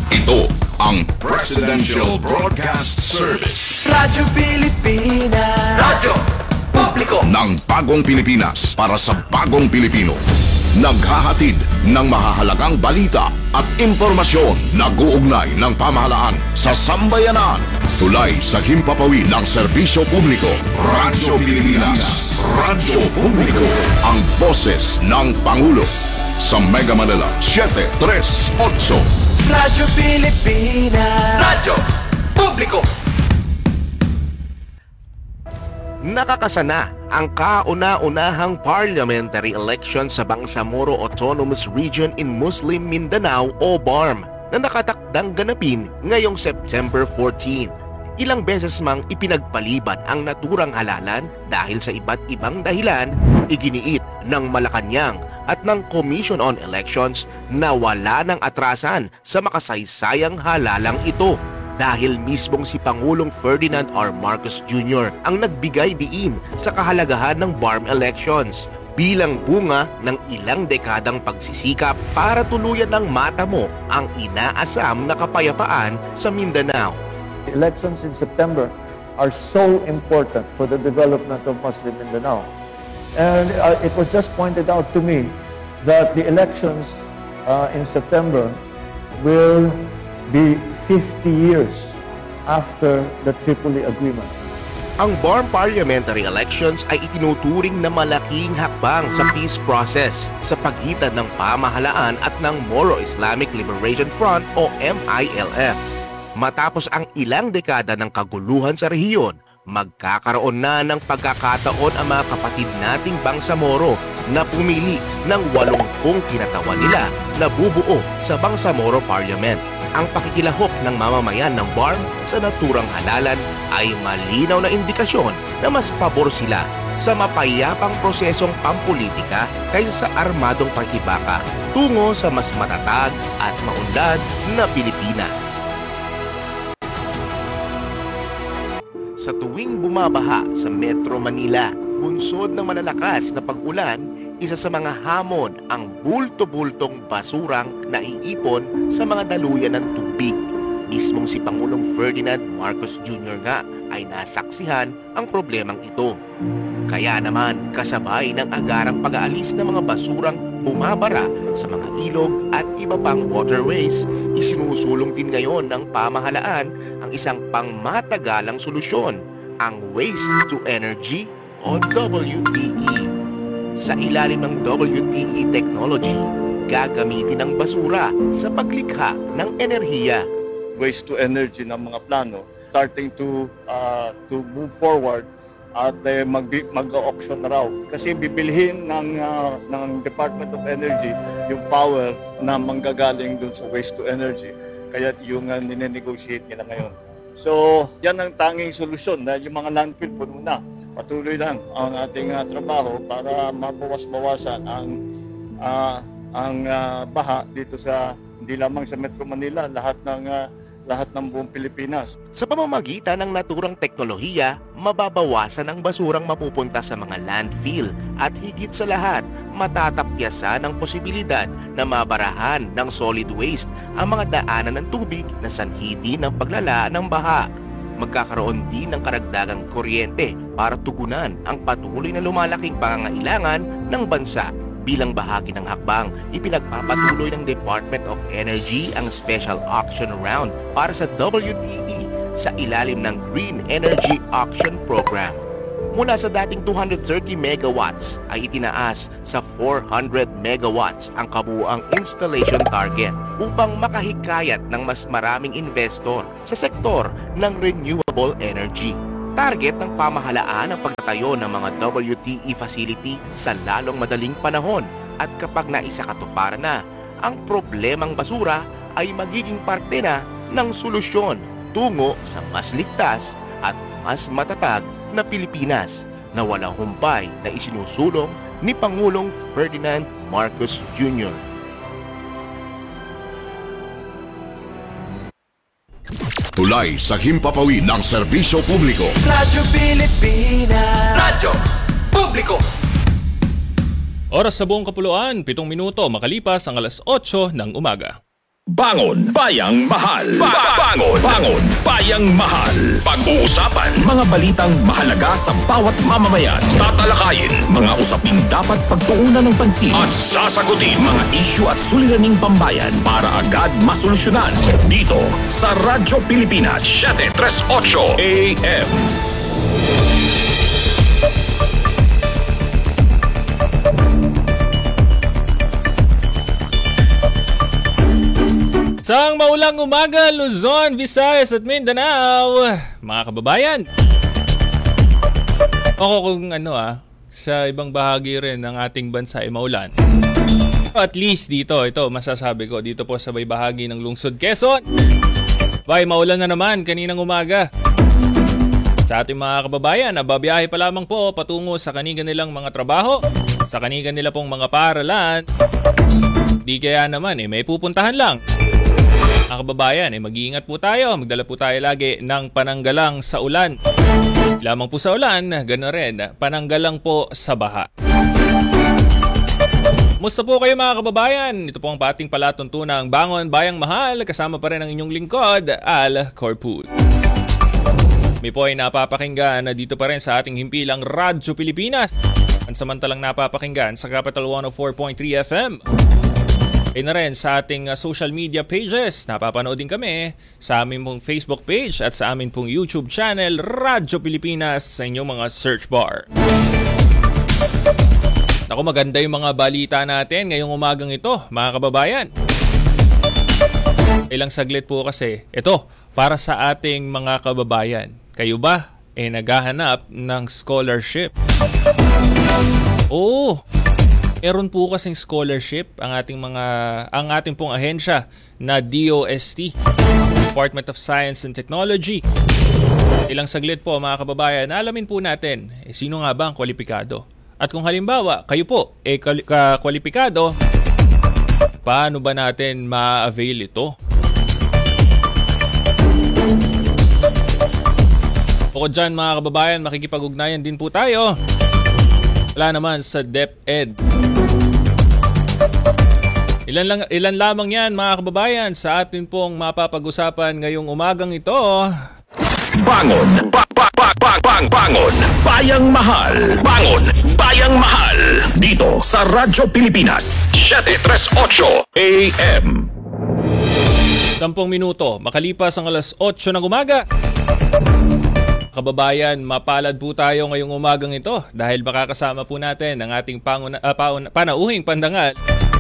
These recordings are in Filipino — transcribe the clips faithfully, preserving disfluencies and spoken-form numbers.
Ito ang Presidential Broadcast Service. Radyo Pilipinas. Radyo Publiko ng bagong Pilipinas para sa bagong Pilipino. Naghahatid ng mahahalagang balita at impormasyon na guugnay ng pamahalaan sa sambayanan. Tulay sa himpapawid ng serbisyo publiko. Radyo Pilipinas. Radyo Publiko. Ang boses ng Pangulo. Sa Mega Manila, seven three eight. Radyo Pilipinas. Radyo Publiko. Nakakasana ang kauna-unahang parliamentary election sa Bangsamoro Autonomous Region in Muslim Mindanao o B A R M na nakatakdang ganapin ngayong September fourteen. Ilang beses mang ipinagpaliban ang naturang halalan dahil sa iba't ibang dahilan, iginiit ng Malacanang at ng Commission on Elections na wala ng atrasan sa makasaysayang halalang ito. Dahil mismong si Pangulong Ferdinand R. Marcos Junior ang nagbigay diin sa kahalagahan ng B A R M elections bilang bunga ng ilang dekadang pagsisikap para tuluyan ng matamo ang inaasam na kapayapaan sa Mindanao. Elections in September are so important for the development of Muslim Mindanao. And uh, it was just pointed out to me that the elections uh, in September will be fifty years after the Tripoli Agreement. Ang B A R M parliamentary elections ay itinuturing na malaking hakbang sa peace process sa pagitan ng pamahalaan at ng Moro Islamic Liberation Front o M I L F. Matapos ang ilang dekada ng kaguluhan sa rehiyon, magkakaroon na ng pagkakataon ang mga kapatid nating Bangsamoro na pumili ng walumpung kinatawan nila na bubuo sa Bangsamoro Parliament. Ang pakikilahok ng mamamayan ng B A R M sa naturang halalan ay malinaw na indikasyon na mas pabor sila sa mapayapang prosesong pampolitika kaysa sa armadong pakibaka tungo sa mas matatag at maunlad na Pilipinas. Sa tuwing bumabaha sa Metro Manila, bunsod ng malalakas na pag-ulan, isa sa mga hamon ang bulto-bultong basurang naiipon sa mga daluyan ng tubig. Mismong si Pangulong Ferdinand Marcos Junior nga ay nasaksihan ang problemang ito. Kaya naman kasabay ng agarang pag-aalis ng mga basurang bumabara sa mga ilog at iba pang waterways, isinusulong din ngayon ng pamahalaan ang isang pangmatagalang solusyon, ang Waste to Energy o W T E. Sa ilalim ng W T E technology, gagamitin ang basura sa paglikha ng enerhiya. Waste to energy ng mga plano starting to uh, to move forward at uh, mag mag-auction na raw kasi bibilhin ng uh, ng Department of Energy yung power na manggagaling dun sa waste to energy, kaya yung uh, nine-negotiate nila ngayon. So yan ang tanging solusyon dahil yung mga landfill puno na. Patuloy lang ang ating uh, trabaho para mabawas-bawasan ang uh, ang uh, baha dito sa hindi lamang sa Metro Manila, lahat ng uh, lahat ng buong Pilipinas. Sa pamamagitan ng naturang teknolohiya, mababawasan ang basurang mapupunta sa mga landfill at higit sa lahat, matatapyasan ang posibilidad na mabarahan ng solid waste ang mga daanan ng tubig na sanhiti ng paglala ng baha. Magkakaroon din ng karagdagang kuryente para tugunan ang patuloy na lumalaking pangangailangan ng bansa. Bilang bahagi ng hakbang, ipinagpapatuloy ng Department of Energy ang special auction round para sa W T E sa ilalim ng Green Energy Auction Program. Mula sa dating two hundred thirty megawatts ay itinaas sa four hundred megawatts ang kabuuang installation target upang makahikayat ng mas maraming investor sa sektor ng renewable energy. Target ng pamahalaan ang pagtatayo ng mga W T E facility sa lalong madaling panahon at kapag naisakatuparan na, ang problemang basura ay magiging parte na ng solusyon tungo sa mas ligtas at mas matatag na Pilipinas na walang humpay na isinusulong ni Pangulong Ferdinand Marcos Junior Tulay sa himpapawid ng serbisyo publiko. Radyo Pilipinas. Radyo Publiko. Oras sa buong kapuluan, pitong minuto makalipas ang alas otso ng umaga. Bangon Bayang Mahal. Ba- Bangon Bangon Bayang Mahal. Pag-uusapan mga balitang mahalaga sa bawat mamamayan. Tatalakayin mga usaping dapat pagtuunan ng pansin at sasagutin mga isyu at suliraning pambayan para agad masolusyonan. Dito sa Radyo Pilipinas seven thirty-eight A M. Sang maulang umaga, Luzon, Visayas at Mindanao, mga kababayan. Ako kung ano ah, sa ibang bahagi rin ng ating bansa ay maulan. At least dito, ito masasabi ko, dito po sa may bahagi ng lungsod Quezon. Bay, maulan na naman kaninang umaga. Sa ating mga kababayan, nababiyahe pa lamang po patungo sa kanilang nilang mga trabaho, sa kanilang nila pong mga paaralan. Di kaya naman eh, may pupuntahan lang. Mga kababayan, eh, mag-iingat po tayo. Magdala po tayo lagi ng pananggalang sa ulan. Lamang po sa ulan, gano'n rin, pananggalang po sa baha. Musta po kayo mga kababayan? Ito po ang ating palatuntunang Bangon Bayang Mahal. Kasama pa rin ang inyong lingkod, Al Corpus. May po ay napapakinggan na dito pa rin sa ating himpilang Radyo Pilipinas. Pansamantalang napapakinggan sa Capital one oh four point three F M. E na rin sa ating uh, social media pages. Napapanood din kami sa aming pong Facebook page at sa aming pong YouTube channel, Radyo Pilipinas, sa inyong mga search bar. Naku, maganda yung mga balita natin ngayong umagang ito, mga kababayan. Ilang saglit po kasi, ito, para sa ating mga kababayan. Kayo ba eh naghahanap ng scholarship? Oo, meron po kasing scholarship ang ating mga ang ating pong ahensya na D O S T, Department of Science and Technology. Ilang saglit po mga kababayan, alamin po natin eh, sino nga ba ang kwalipikado. At kung halimbawa kayo po eh kwalipikado, paano ba natin ma-avail ito? Bukod dyan mga kababayan, makikipag-ugnayan din po tayo. Wala naman sa DepEd. Ilan, lang, ilan lamang yan mga kababayan sa atin pong mapapag-usapan ngayong umagang ito. Bangon ba, ba, ba, ba, bang, Bangon Bayang Mahal. Bangon Bayang Mahal. Dito sa Radyo Pilipinas seven thirty-eight A M. Sampung minuto, makalipas ang alas otso ng umaga. Kababayan, mapalad po tayo ngayong umagang ito dahil makakasama po natin ang ating panguna, uh, pauna, panauhing pandangal.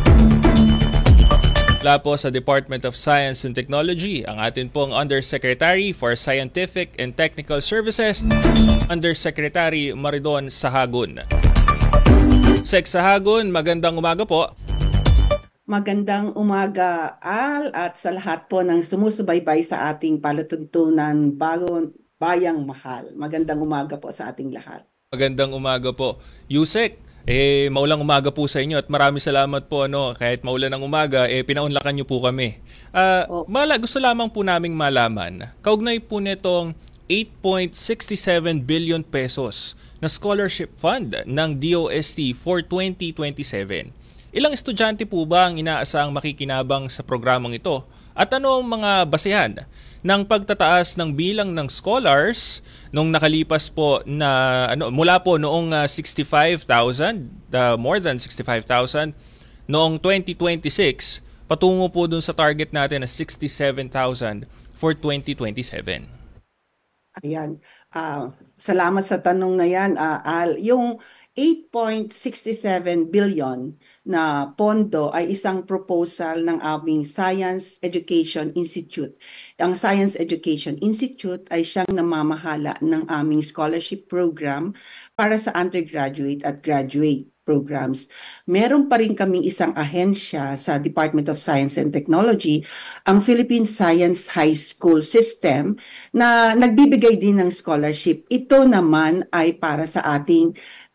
Mula po sa Department of Science and Technology, ang atin pong Undersecretary for Scientific and Technical Services, Undersecretary Maridon Sahagun. Sec Sahagun, magandang umaga po. Magandang umaga, Al, at sa lahat po ng sumusubaybay sa ating palatuntunan Bangon Bayang Mahal. Magandang umaga po sa ating lahat. Magandang umaga po. Yusek, eh, maulang umaga po sa inyo at maraming salamat po. Ano, kahit maulan ng umaga, eh, pinaunlakan niyo po kami. Uh, oh. mala, gusto lamang po naming malaman, kaugnay po nitong eight point six seven billion pesos na scholarship fund ng D O S T for twenty twenty-seven. Ilang estudyante po ba ang inaasahang makikinabang sa programang ito? At ano ang mga basehan ng pagtataas ng bilang ng scholars nung nakalipas po na ano mula po noong uh, sixty-five thousand, uh, more than sixty-five thousand noong twenty twenty-six patungo po dun sa target natin na sixty-seven thousand for twenty twenty-seven. Ayan. Uh, salamat sa tanong na yan, uh, Al. Yung eight point six seven billion na pondo ay isang proposal ng aming Science Education Institute. Ang Science Education Institute ay siyang namamahala ng aming scholarship program para sa undergraduate at graduate programs. Meron pa rin kaming isang ahensya sa Department of Science and Technology, ang Philippine Science High School System, na nagbibigay din ng scholarship. Ito naman ay para sa ating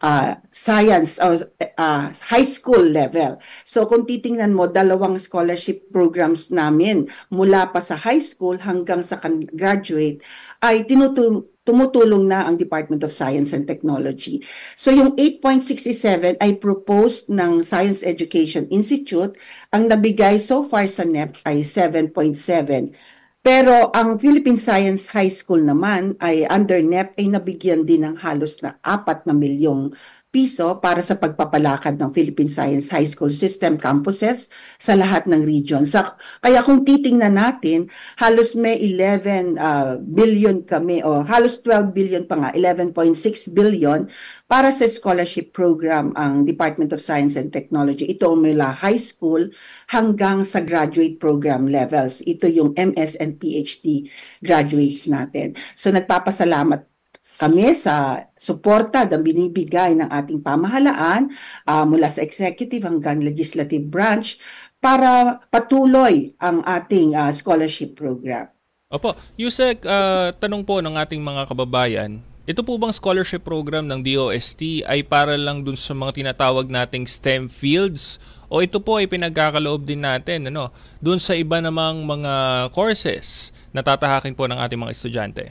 uh, science o uh, high school level. So kung titingnan mo, dalawang scholarship programs namin mula pa sa high school hanggang sa graduate ay tinutulong tumutulong na ang Department of Science and Technology. So yung eight point six seven ay proposed ng Science Education Institute. Ang nabigay so far sa N E P ay seven point seven. Pero ang Philippine Science High School naman ay under N E P ay nabigyan din ng halos na apat na milyong piso para sa pagpapalakad ng Philippine Science High School System campuses sa lahat ng region. Sa, kaya kung titingnan natin, halos may eleven uh, billion kami o halos twelve billion pa nga, eleven point six billion para sa scholarship program ang Department of Science and Technology. Ito mula high school hanggang sa graduate program levels. Ito yung M S and P H D graduates natin. So nagpapasalamat kami sa suporta na binibigay ng ating pamahalaan uh, mula sa executive hanggang legislative branch para patuloy ang ating uh, scholarship program. Opo, Yusek, uh, tanong po ng ating mga kababayan, ito po bang scholarship program ng D O S T ay para lang dun sa mga tinatawag nating STEM fields o ito po ay pinagkakaloob din natin ano, dun sa iba namang mga courses na tatahakin po ng ating mga estudyante?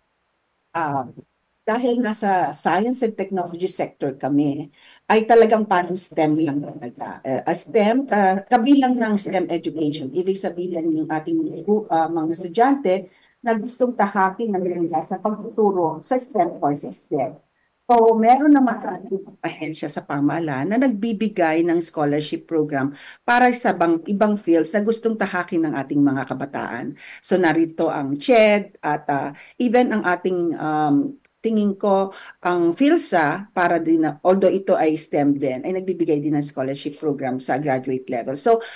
Ah, uh, dahil nasa science and technology sector kami, ay talagang parang STEM lang talaga. Uh, STEM, ka, kabilang ng STEM education. Ibig sabihin yung ating uh, mga estudyante na gustong tahakin ng landas sa pagtuturo sa STEM courses din. So, meron naman ating ahensya sa pamahalaan na nagbibigay ng scholarship program para sa bang, ibang fields na gustong tahakin ng ating mga kabataan. So, narito ang C H E D at uh, even ang ating um, tingin ko ang PhilSA para din na, although ito ay STEM din, ay nagbibigay din ng scholarship program sa graduate level. So,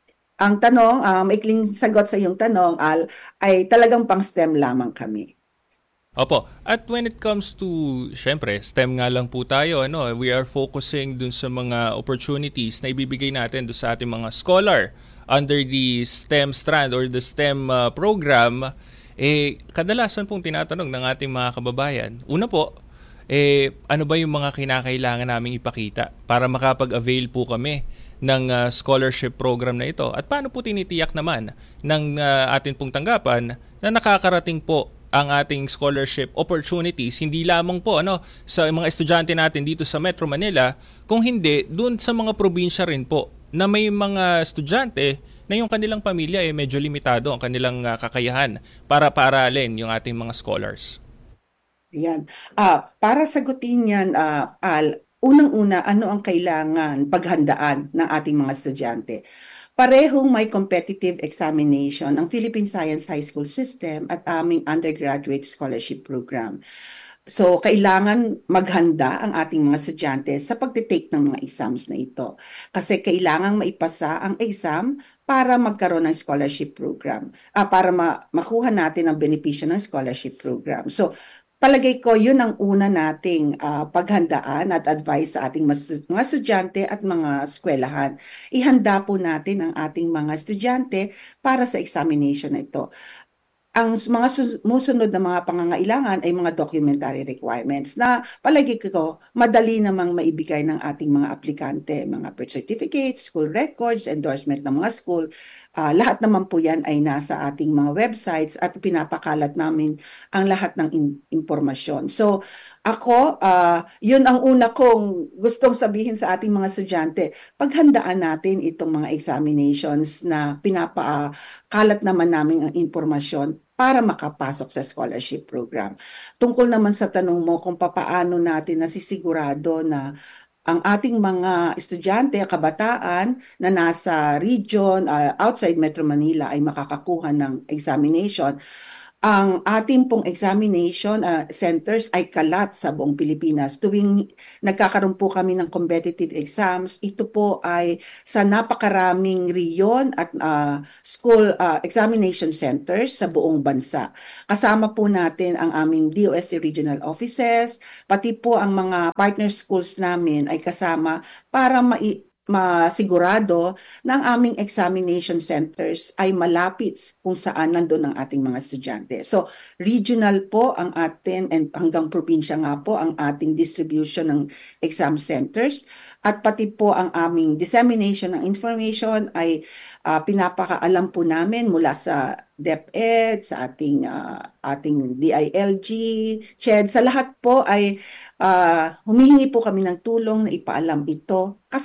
ang tanong, uh, maikling sagot sa iyong tanong, Al, ay talagang pang STEM lamang kami. Opo. At when it comes to, syempre, STEM nga lang po tayo, ano, we are focusing dun sa mga opportunities na ibibigay natin dun sa ating mga scholar under the STEM strand or the STEM uh, program. Eh, kadalasan pong tinatanong ng ating mga kababayan, una po, eh, ano ba yung mga kinakailangan naming ipakita para makapag-avail po kami ng uh, scholarship program na ito? At paano po tinitiyak naman ng uh, atin pong tanggapan na nakakarating po ang ating scholarship opportunities, hindi lamang po ano, sa mga estudyante natin dito sa Metro Manila, kung hindi, dun sa mga probinsya rin po na may mga estudyante na yung kanilang pamilya ay eh, medyo limitado ang kanilang uh, kakayahan para paaralin yung ating mga scholars. Yan. Uh, para sagutin yan, uh, Al, unang-una, ano ang kailangan paghandaan ng ating mga estudyante? Parehong may competitive examination ang Philippine Science High School System at aming undergraduate scholarship program. So, kailangan maghanda ang ating mga estudyante sa pagtitake ng mga exams na ito. Kasi kailangan maipasa ang exam para magkaroon ng scholarship program, ah, para ma- makuha natin ang benepisyo ng scholarship program. So, palagay ko, yun ang una nating uh, paghandaan at advice sa ating mas- mga estudyante at mga eskwelahan. Ihanda po natin ang ating mga estudyante para sa examination na ito. Ang mga susunod na mga pangangailangan ay mga documentary requirements na palagi ko madali namang maibigay ng ating mga aplikante, mga birth certificates, school records, endorsement ng mga school. Uh, lahat naman po yan ay nasa ating mga websites at pinapakalat namin ang lahat ng in- impormasyon. So ako, uh, yun ang una kong gustong sabihin sa ating mga estudyante. Paghandaan natin itong mga examinations na pinapakalat naman namin ang impormasyon para makapasok sa scholarship program. Tungkol naman sa tanong mo kung papaano natin nasisigurado na ang ating mga estudyante, kabataan na nasa region, uh, outside Metro Manila ay makakakuha ng examination. Ang ating pong examination uh, centers ay kalat sa buong Pilipinas. Tuwing nagkakaroon po kami ng competitive exams, ito po ay sa napakaraming riyon at uh, school uh, examination centers sa buong bansa. Kasama po natin ang aming D O S T regional offices, pati po ang mga partner schools namin ay kasama para mai masigurado na ang aming examination centers ay malapit kung saan nandun ang ating mga estudyante. So, regional po ang atin and hanggang probinsya nga po ang ating distribution ng exam centers at pati po ang aming dissemination ng information ay uh, pinapakaalam po namin mula sa DepEd, sa ating uh, ating D I L G, C H E D, sa lahat po ay uh, humihingi po kami ng tulong na ipaalam ito. Kasi